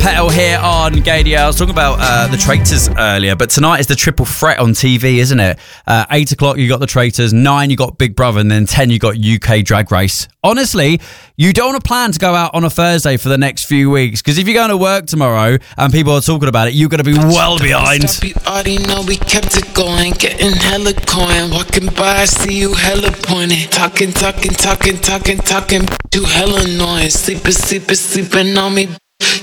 Petal here on Gadio. I was talking about the Traitors earlier, but tonight is the triple threat on TV, isn't it? 8 o'clock you got the Traitors, 9 you got Big Brother, and then 10 you got UK Drag Race. Honestly, you don't want to plan to go out on a Thursday for the next few weeks, because if you're going to work tomorrow and people are talking about it, you're going to be well behind. You already know we kept it going, getting hella coin. Walking by, I see you hella pointed. Talking, you hella annoying. Sleeping on me.